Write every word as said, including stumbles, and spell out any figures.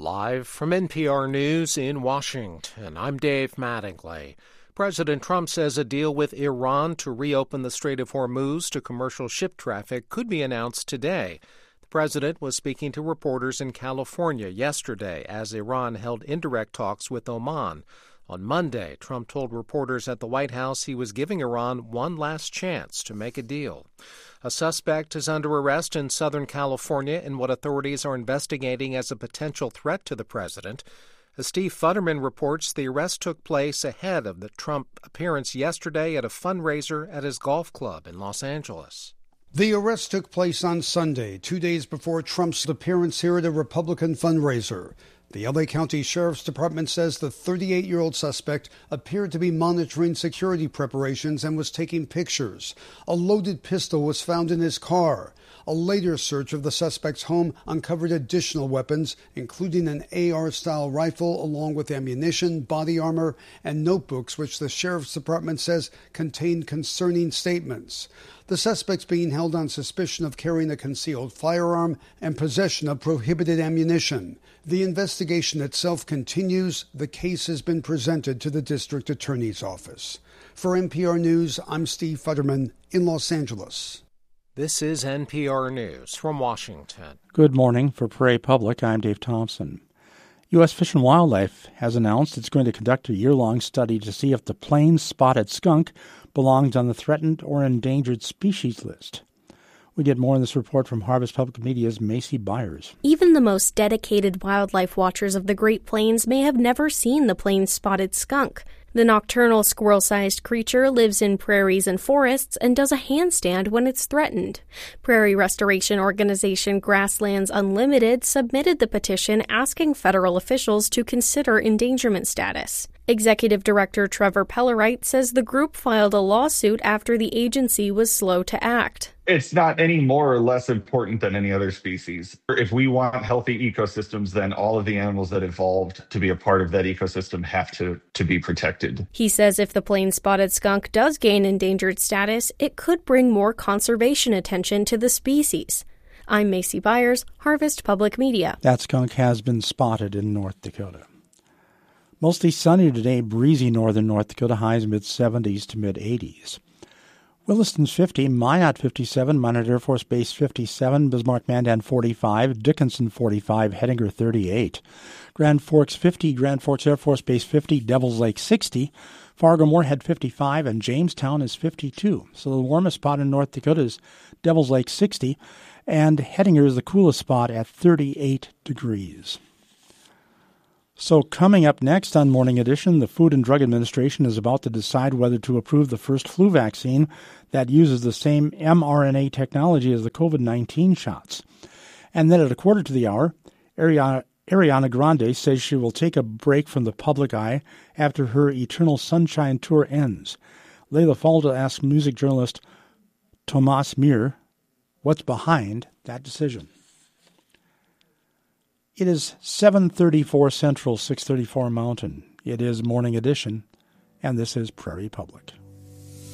Live from N P R News in Washington, I'm Dave Mattingly. President Trump says a deal with Iran to reopen the Strait of Hormuz to commercial ship traffic could be announced today. The president was speaking to reporters in California yesterday as Iran held indirect talks with Oman. On Monday, Trump told reporters at the White House he was giving Iran one last chance to make a deal. A suspect is under arrest in Southern California in what authorities are investigating as a potential threat to the president. As Steve Futterman reports, the arrest took place ahead of the Trump appearance yesterday at a fundraiser at his golf club in Los Angeles. The arrest took place on Sunday, two days before Trump's appearance here at a Republican fundraiser. The L A County Sheriff's Department says the thirty-eight-year-old suspect appeared to be monitoring security preparations and was taking pictures. A loaded pistol was found in his car. A later search of the suspect's home uncovered additional weapons, including an A R-style rifle along with ammunition, body armor, and notebooks, which the Sheriff's Department says contained concerning statements. The suspect's being held on suspicion of carrying a concealed firearm and possession of prohibited ammunition. The investigation itself continues. The case has been presented to the district attorney's office. For N P R News, I'm Steve Futterman in Los Angeles. This is N P R News from Washington. Good morning. For Prairie Public, I'm Dave Thompson. U S Fish and Wildlife has announced it's going to conduct a year-long study to see if the plain-spotted skunk belongs on the threatened or endangered species list. We get more in this report from Harvest Public Media's Macy Byers. Even the most dedicated wildlife watchers of the Great Plains may have never seen the plain-spotted skunk. The nocturnal squirrel-sized creature lives in prairies and forests and does a handstand when it's threatened. Prairie restoration organization Grasslands Unlimited submitted the petition asking federal officials to consider endangerment status. Executive Director Trevor Pellerite says the group filed a lawsuit after the agency was slow to act. It's not any more or less important than any other species. If we want healthy ecosystems, then all of the animals that evolved to be a part of that ecosystem have to, to be protected. He says if the plain-spotted skunk does gain endangered status, it could bring more conservation attention to the species. I'm Macy Byers, Harvest Public Media. That skunk has been spotted in North Dakota. Mostly sunny today, breezy northern North Dakota, highs mid-seventies to mid-eighties. Williston's fifty, Minot fifty-seven, Minot Air Force Base fifty-seven, Bismarck-Mandan forty-five, Dickinson forty-five, Hettinger thirty-eight, Grand Forks fifty, Grand Forks Air Force Base fifty, Devils Lake sixty, Fargo-Moorhead fifty-five, and Jamestown is fifty-two. So the warmest spot in North Dakota is Devils Lake sixty, and Hettinger is the coolest spot at thirty-eight degrees. So coming up next on Morning Edition, the Food and Drug Administration is about to decide whether to approve the first flu vaccine that uses the same mRNA technology as the covid nineteen shots. And then at a quarter to the hour, Ariana, Ariana Grande says she will take a break from the public eye after her Eternal Sunshine Tour ends. Leila Falda asks music journalist Tomas Mir what's behind that decision. It is seven thirty-four Central, six thirty-four Mountain. It is Morning Edition, and this is Prairie Public.